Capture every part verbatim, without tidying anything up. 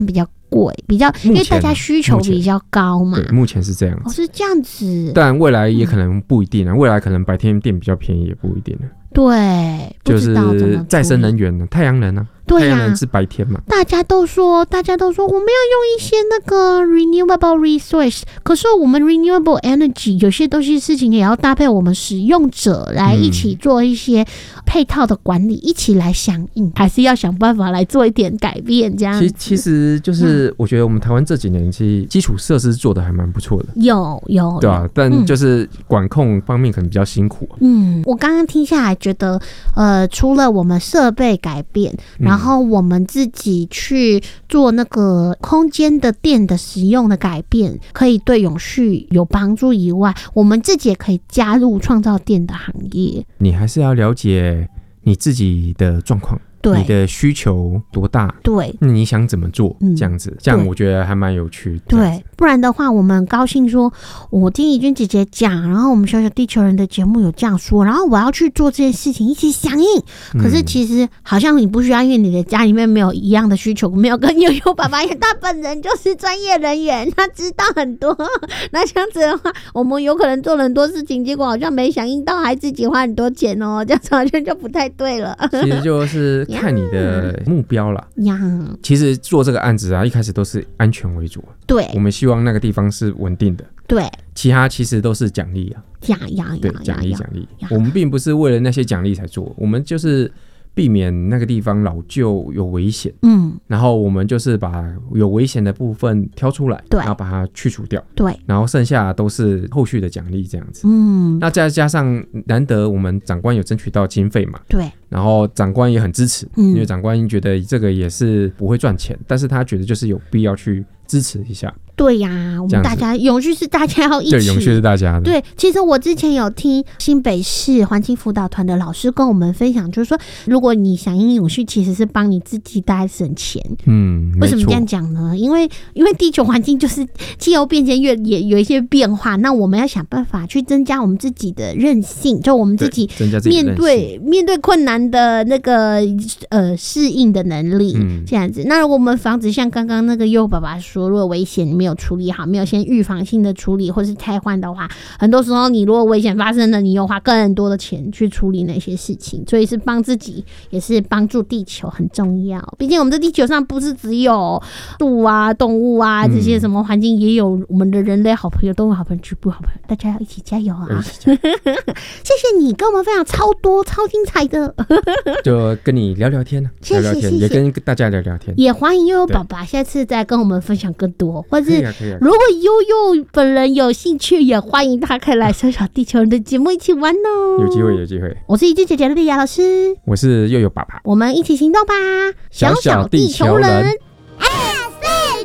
比较贵，比较因为大家需求比较高嘛。 对，目前是这样子。 哦，是这样子。 但未来也可能不一定啊，嗯、未来可能白天电比较便宜也不一定啊。 对， 就是再生能源呢，太阳能啊。 对呀、啊， 太阳能是白天嘛？ 大家都说，大家都说我们要用一些那个 renewable resource， 可是我们 renewable energy 有些东西事情也要搭配我们使用者来一起做一些配套的管理，嗯、一起来响应，还是要想办法来做一点改变。这样子， 其其实就是我觉得我们台湾这几年其实基础设施做的还蛮不错的， 有有对啊，但就是管控方面可能比较辛苦、啊。 嗯，我刚刚听下来觉得，呃，除了我们设备改变，然后然后我们自己去做那个空间的电的使用的改变，可以对永续有帮助以外，我们自己也可以加入创造电的行业。 你还是要了解你自己的状况，对你的需求多大， 对， 你想怎么做，嗯、这样子，这样我觉得还蛮有趣的。 对，不然的话，我们高兴说，我听怡君姐姐讲，然后我们小小地球人的节目有这样说，然后我要去做这件事情，一起响应。可是其实好像你不需要，因为你的家里面没有一样的需求，没有跟悠悠爸爸一样，他本人就是专业人员，他知道很多。那这样子的话，我们有可能做了很多事情，结果好像没响应到，还自己花很多钱哦，这样子好像就不太对了。 其实就是看你的目标啦。 呀， 其实做这个案子啊，一开始都是安全为主。 对， 我们希望那个地方是稳定的。 对， 其他其实都是奖励啊。 呀呀呀！ 对，奖励奖励。我们并不是为了那些奖励才做，我们就是避免那个地方老旧有危险。嗯，然后我们就是把有危险的部分挑出来，对，然后把它去除掉。对，然后剩下都是后续的奖励这样子。嗯，那再加上难得我们长官有争取到经费嘛。对。然后长官也很支持，嗯、因为长官觉得这个也是不会赚钱，但是他觉得就是有必要去支持一下。对呀、啊，我们大家永续是大家要一起。对，永续是大家的。对，其实我之前有听新北市环境辅导团的老师跟我们分享，就是说，如果你响应永续，其实是帮你自己大家省钱。嗯，为什么这样讲呢？因为因为地球环境就是气候变迁越也有一些变化，那我们要想办法去增加我们自己的韧性，就我们自己面对面对困难的那个呃适应的能力，嗯、这样子。那如果我们防止像刚刚那个佑爸爸说，如果危险没有处理好，没有先预防性的处理或是汰换的话，很多时候你如果危险发生了，你又花更多的钱去处理那些事情，所以是帮自己也是帮助地球很重要。毕竟我们的地球上不是只有树啊、动物啊这些什么环境，也有我们的人类好朋友、动物好朋友、植物好朋友，大家要一起加油啊！谢谢你跟我们分享超多超精彩的。就跟你聊聊天、啊、聊聊天，谢谢谢谢，也跟大家聊聊天。也欢迎悠悠爸爸下次再跟我们分享更多，或是如果悠悠本人有兴趣，也欢迎他可以来小小地球人的节目一起玩哦。有机会，有机会。我是怡君姐姐的莉亚老师，我是悠悠爸爸，我们一起行动吧，小小地球人。S C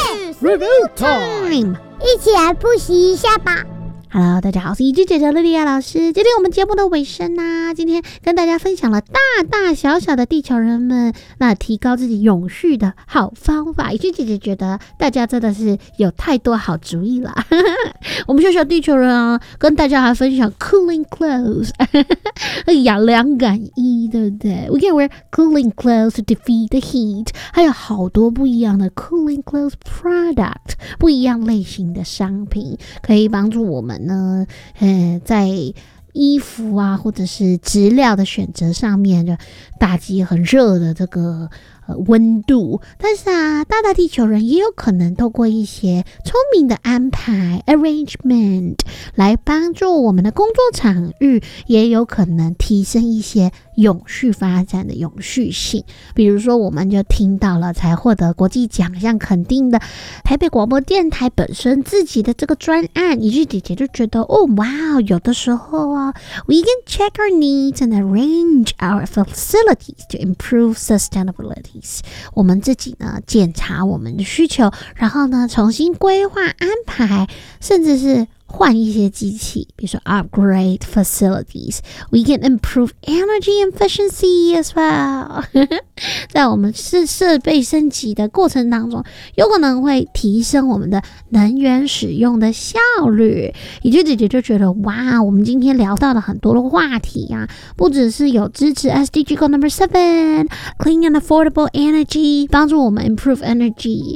G Review Time， 一起来复习一下吧。Hello， 大家好，我是怡君姐姐的莉亚老师。今天我们节目的尾声啊，今天跟大家分享了大大小小的地球人们那提高自己永续的好方法。怡君姐姐觉得大家真的是有太多好主意了。我们小小地球人啊，跟大家还分享 cooling clothes， 养凉感衣，对不对 ？We can wear cooling clothes to defeat the heat， 还有好多不一样的 cooling clothes product， 不一样类型的商品可以帮助我们呢，呃，在衣服啊或者是质料的选择上面，就打击很热的这个呃温度。但是啊，大大地球人也有可能透过一些聪明的安排 arrangement 来帮助我们的工作场域，也有可能提升一些永续发展的永续性。比如说，我们就听到了才获得国际奖项肯定的台北广播电台本身自己的这个专案，怡君姐姐就觉得哦，哇，有的时候啊 ，we can check our needs and arrange our facilities to improve sustainability。我们自己呢检查我们的需求，然后呢重新规划安排，甚至是换一些机器，比如说 upgrade facilities. We can improve energy efficiency as well. 在我们是设备升级的过程当中，有可能会提升我们的能源使用的效率。也就姐姐就觉得，哇，我们今天聊到了很多的话题啊，不只是有支持 S D G Goal Number Seven, clean and affordable energy, 帮助我们 improve energy,